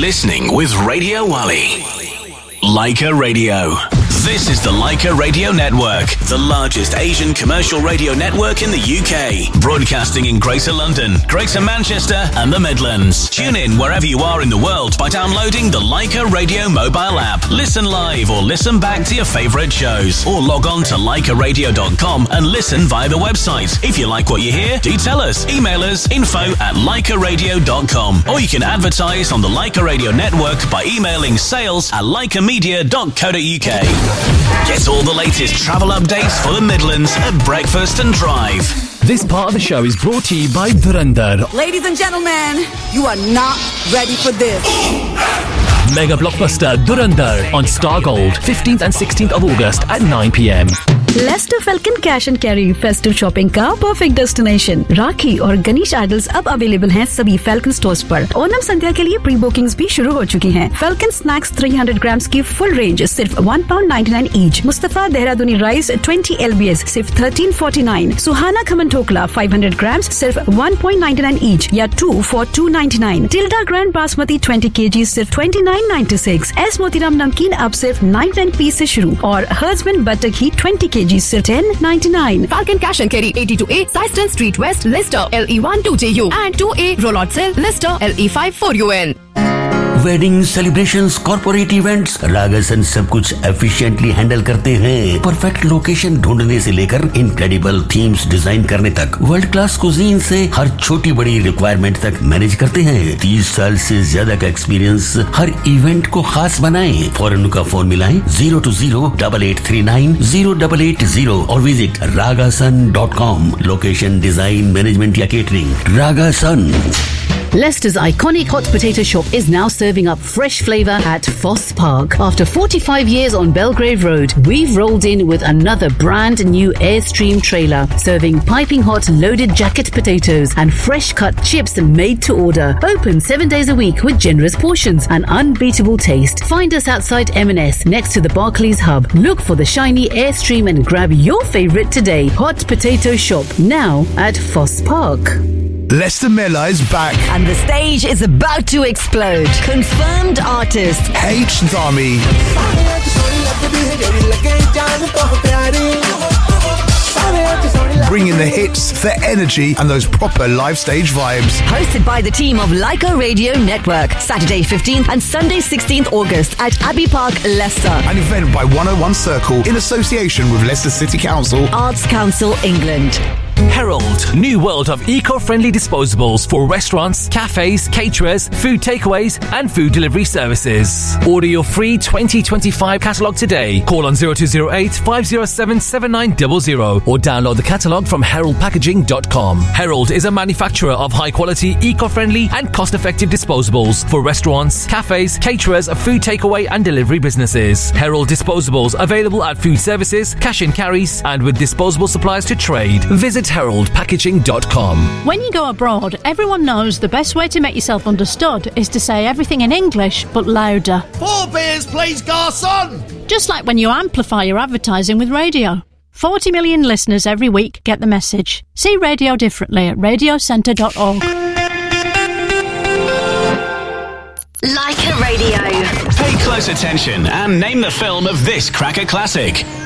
listening with Radio Wally. Leica Radio. This is the Leica Radio Network, the largest Asian commercial radio network in the UK, broadcasting in Greater London, Greater Manchester and the Midlands. Tune in wherever you are in the world by downloading the Leica Radio mobile app. Listen live or listen back to your favourite shows, or log on to leicaradio.com and listen via the website. If you like what you hear, do tell us. Email us info@leicaradio.com, or you can advertise on the Leica Radio Network by emailing sales@leicamedia.co.uk. Get all the latest travel updates for the Midlands at breakfast and drive. This part of the show is brought to you by Dhurandhar. Ladies and gentlemen, you are not ready for this. Mega blockbuster Dhurandhar on Star Gold, 15th and 16th of August at 9 p.m. Lester falcon cash and carry festive shopping का perfect destination. राखी और Ganesh idols अब available हैं सभी falcon stores पर। ओनम संध्या के लिए pre bookings भी शुरू हो चुकी हैं। फैल्कन स्नैक्स 300 ग्राम्स की फुल रेंज सिर्फ £1.99 ईच। मुस्तफा देहरादूनी राइस 20 LBS सिर्फ £13.49। सुहाना खमन ठोकला 500 ग्राम्स सिर्फ £1.99 ईच या 2 for £2.99। Tilde grand basmati 20 kg सिर्फ £29.96। एस मोतीराम नमकीन अब सिर्फ 99p से शुरू और हर्बन बटर घी 20 kg सिर्फ $10.99. Falcon Cash and Carry 82A Syston Street West, Leicester LE1 2JU and 2A Rollout Cell, Leicester LE5 4UN. Wedding celebrations, corporate events, रागासन सब कुछ एफिशिएंटली हैंडल करते हैं। परफेक्ट लोकेशन ढूंढने से लेकर इनक्रेडिबल थीम्स डिजाइन करने तक, वर्ल्ड क्लास कुजीन से हर छोटी बड़ी रिक्वायरमेंट तक मैनेज करते हैं। 30 साल से ज्यादा का एक्सपीरियंस हर इवेंट को खास बनाए। फौरन उनका फोन मिलाएं 020-8839-0880 और visit ragasun.com। Location, design, management या catering, रागासन। Leicester's iconic hot potato shop is now serving up fresh flavour at Foss Park. After 45 years on Belgrave Road, we've rolled in with another brand new Airstream trailer, serving piping hot loaded jacket potatoes and fresh cut chips made to order. Open 7 days a week with generous portions and unbeatable taste. Find us outside M&S next to the Barclays Hub. Look for the shiny Airstream and grab your favourite today. Hot Potato Shop, now at Foss Park. Leicester Miller is back. And the stage is about to explode. Confirmed artist H. Dami. Bringing the hits, the energy and those proper live stage vibes. Hosted by the team of Leica Radio Network. Saturday 15th and Sunday 16th August at Abbey Park, Leicester. An event by 101 Circle in association with Leicester City Council. Arts Council England. Herald, new world of eco-friendly disposables for restaurants, cafes, caterers, food takeaways and food delivery services. Order your free 2025 catalogue today. Call on 0208 507 7900 or download the catalogue from heraldpackaging.com. Herald is a manufacturer of high-quality, eco-friendly and cost-effective disposables for restaurants, cafes, caterers, food takeaway and delivery businesses. Herald disposables available at food services, cash and carries and with disposable supplies to trade. Visit heraldpackaging.com. When you go abroad, everyone knows the best way to make yourself understood is to say everything in English but louder. 4 beers, please, garçon! Just like when you amplify your advertising with radio. 40 million listeners every week get the message. See radio differently at radiocentre.org. Leica Radio. Pay close attention and name the film of this cracker classic.